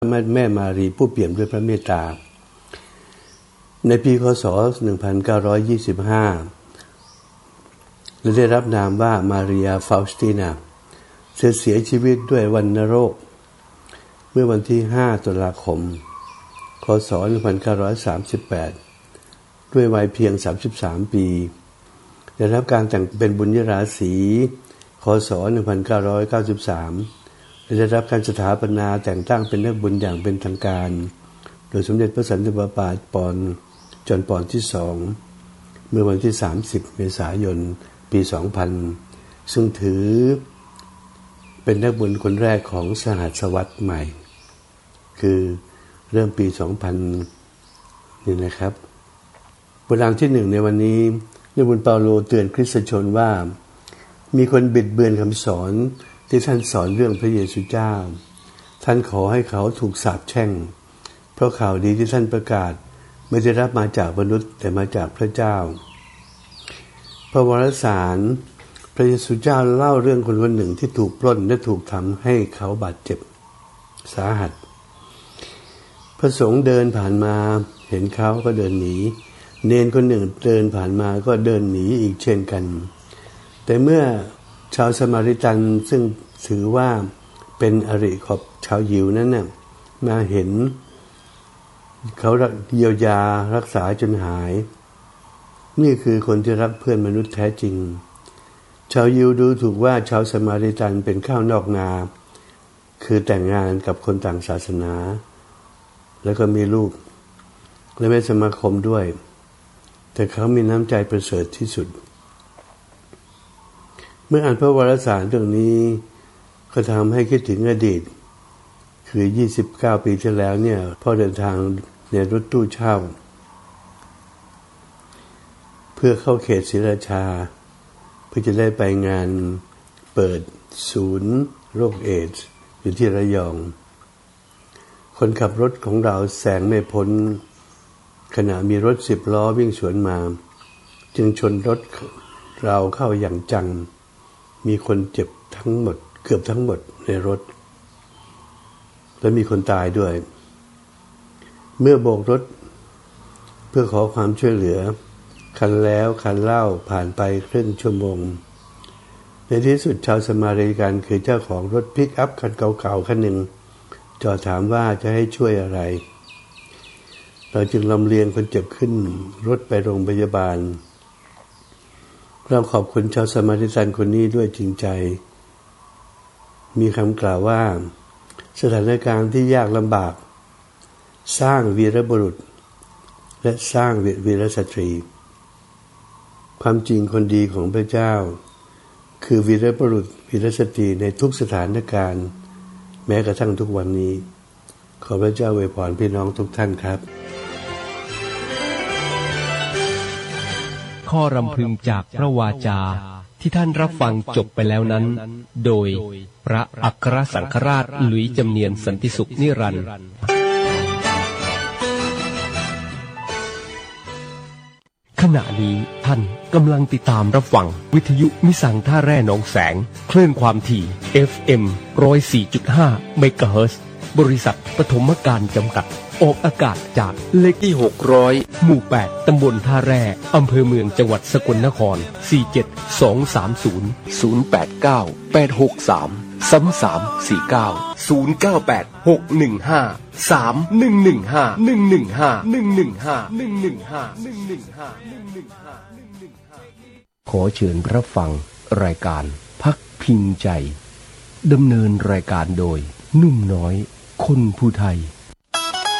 แม่มารีผู้เปี่ยมด้วยพระเมตตาในปีคศ 1925และได้รับนามว่ามาเรียฟาวสตินาเสียชีวิตด้วยวัณโรคเมื่อวันที่ 5 ตุลาคม คศ 1938 ด้วยวัยเพียง 33 ปีได้รับการแต่งเป็นบุญยราศี คศ 1993 ได้รับการสถาปนาแต่งตั้งเป็นนักบุญอย่างเป็นทางการโดยสมเด็จพระสันตะปาปาจอห์นปอลที่ 2 เมื่อวันที่ 30 เมษายน ปี 2000 ซึ่งถือเป็นนักบุญคนแรกของสหัสวรรษใหม่คือเริ่มปี 2000 นี่นะครับบทหลังที่ 1 ในวันนี้นักบุญเปาโลเตือนคริสตชนว่ามีคนบิดเบือนคำสอนที่ท่านสอนเรื่องพระเยซูเจ้าท่านขอให้เขาถูกสาปแช่งเพราะข่าวดีที่ท่านประกาศไม่ได้รับมาจากมนุษย์แต่มาจากพระเจ้าพระวรสารพระเยซูเจ้าเล่าเรื่องคนคนหนึ่งที่ถูกปล้นและถูกทำให้เขาบาดเจ็บสาหัสพระสงฆ์เดินผ่านมาเห็นเขาก็เดินหนีเณรคนหนึ่งเดินผ่านมาก็เดินหนีอีกเช่นกันแต่เมื่อชาวสมาริตันซึ่งถือว่าเป็นอริของชาวยิวนั้นน่ะมาเห็นเขาเยียวยารักษาจนหายนี่คือคนที่รักเพื่อนมนุษย์แท้จริงชาวยิวดูถูกว่าชาวสมาริตันเป็นข้าวนอกนาคือแต่งงานกับคนต่างศาสนาแล้วก็มีลูกและไม่สมาคมด้วยแต่เขามีน้ำใจประเสริฐที่สุดเมื่ออ่านพระวารสารเรื่องนี้ก็ทำให้คิดถึงอดีตคือ29 ปีที่แล้วเนี่ยพ่อเดินทางในรถตู้เช่าเพื่อเข้าเขตศรีราชาเพื่อจะได้ไปงานเปิดศูนย์โรคเอดส์อยู่ที่ระยองคนขับรถของเราแซงไม่พ้นขณะมีรถ10 ล้อวิ่งสวนมาจึงชนรถเราเข้าอย่างจังมีคนเจ็บทั้งหมดเกือบทั้งหมดในรถและมีคนตายด้วยเมื่อโบกรถเพื่อขอความช่วยเหลือคันแล้วคันเล่าผ่านไปครึ่งชั่วโมงในที่สุดชาวสมาริกันคือเจ้าของรถพิกอัพคันเก่าๆคันหนึ่งจอดถามว่าจะให้ช่วยอะไรเราจึงลำเลียงคนเจ็บขึ้นรถไปโรงพยาบาลเราขอบคุณชาวสมาริตันคนนี้ด้วยจริงใจมีคำกล่าวว่าสถานการณ์ที่ยากลำบากสร้างวีรบุรุษและสร้างวีรสตรีความจริงคนดีของพระเจ้าคือวีรบุรุษวีรสตรีในทุกสถานการณ์แม้กระทั่งทุกวันนี้ขอพระเจ้าอวยพรพี่น้องทุกท่านครับข้อรำพึงจากพระวาจาที่ท่านรับฟังจบไปแล้วนั้นโดยพระอัครสังฆราชหลุยส์จำเนียนสันติสุขนิรันดร์ขณะนี้ท่านกำลังติดตามรับฟังวิทยุมิสังท่าแร่หนองแสงคลื่นความถี่ FM 104.5 เมกะเฮิรตซ์บริษัทปฐมการจำกัดออกอากาศจากเลขที่600หมู่8ตำบลท่าแร่อำเภอเมืองจังหวัดสกลนครขอเชิญรับฟังรายการพักพิงใจดำเนินรายการโดยนุ่มน้อยคนผู้ไทย